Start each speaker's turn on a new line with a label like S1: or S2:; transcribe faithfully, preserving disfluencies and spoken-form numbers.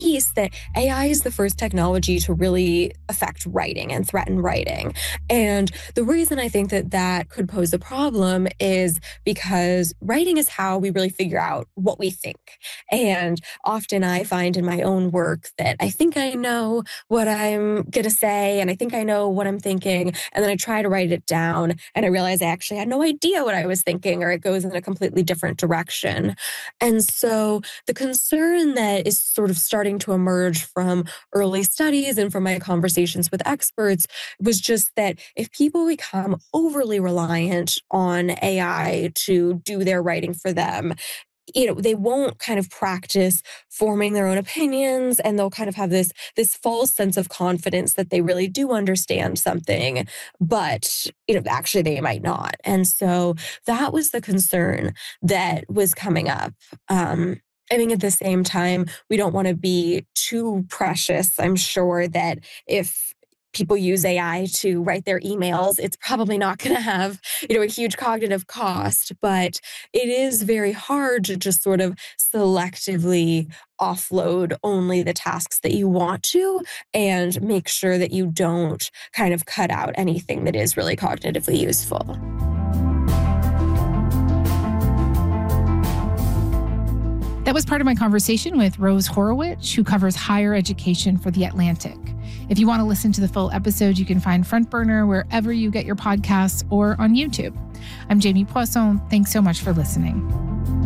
S1: piece that A I is the first technology to really affect writing and threaten writing. And the reason I think that that could pose a problem is because writing is how we really figure out what we think. And often I find in my own work that I think I know what I'm going to say and I think I know what I'm thinking. And then I try to write it down and I realize I actually had no idea what I was thinking, or it goes in a completely different direction. And so the concern that is sort of starting to emerge from early studies and from my conversations with experts was just that if people become overly reliant on A I to do their writing for them, you know, they won't kind of practice forming their own opinions, and they'll kind of have this this false sense of confidence that they really do understand something, but you know, actually they might not. And so that was the concern that was coming up. Um, I think at the same time, we don't want to be too precious. I'm sure that if people use A I to write their emails, it's probably not going to have, you know, a huge cognitive cost, but it is very hard to just sort of selectively offload only the tasks that you want to and make sure that you don't kind of cut out anything that is really cognitively useful.
S2: That was part of my conversation with Rose Horowitz, who covers higher education for The Atlantic. If you want to listen to the full episode, you can find Front Burner wherever you get your podcasts or on YouTube. I'm Jamie Poisson. Thanks so much for listening.